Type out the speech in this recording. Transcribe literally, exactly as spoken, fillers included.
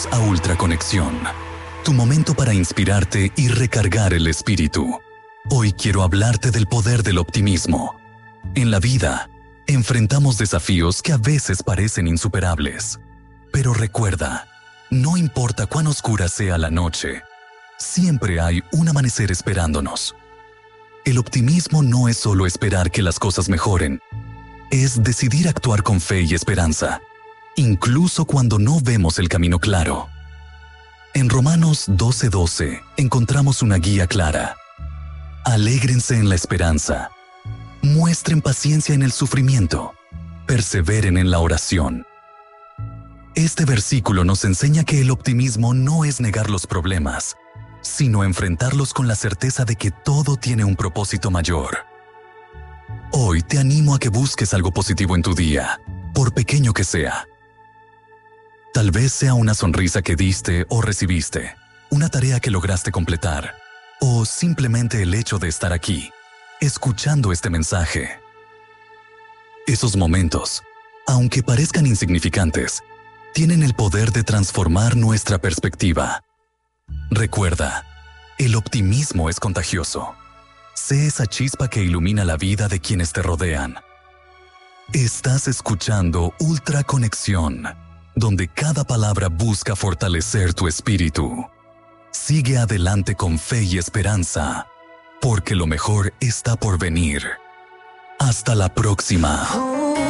Bienvenidos a Ultra Conexión, tu momento para inspirarte y recargar el espíritu. Hoy quiero hablarte del poder del optimismo. En la vida, enfrentamos desafíos que a veces parecen insuperables. Pero recuerda, no importa cuán oscura sea la noche, siempre hay un amanecer esperándonos. El optimismo no es solo esperar que las cosas mejoren, es decidir actuar con fe y esperanza, incluso cuando no vemos el camino claro. En Romanos doce doce encontramos una guía clara. Alégrense en la esperanza, muestren paciencia en el sufrimiento, perseveren en la oración. Este versículo nos enseña que el optimismo no es negar los problemas, sino enfrentarlos con la certeza de que todo tiene un propósito mayor. Hoy te animo a que busques algo positivo en tu día, por pequeño que sea. Tal vez sea una sonrisa que diste o recibiste, una tarea que lograste completar, o simplemente el hecho de estar aquí, escuchando este mensaje. Esos momentos, aunque parezcan insignificantes, tienen el poder de transformar nuestra perspectiva. Recuerda, el optimismo es contagioso. Sé esa chispa que ilumina la vida de quienes te rodean. Estás escuchando Ultra Conexión, donde cada palabra busca fortalecer tu espíritu. Sigue adelante con fe y esperanza, porque lo mejor está por venir. Hasta la próxima.